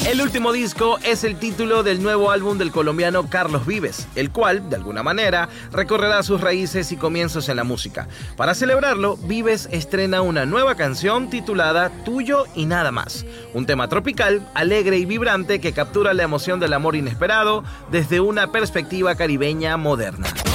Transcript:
El último disco es el título del nuevo álbum del colombiano Carlos Vives, el cual, de alguna manera, recorrerá sus raíces y comienzos en la música. Para celebrarlo, Vives estrena una nueva canción titulada Tuyo y Nada Más, un tema tropical, alegre y vibrante que captura la emoción del amor inesperado desde una perspectiva caribeña moderna.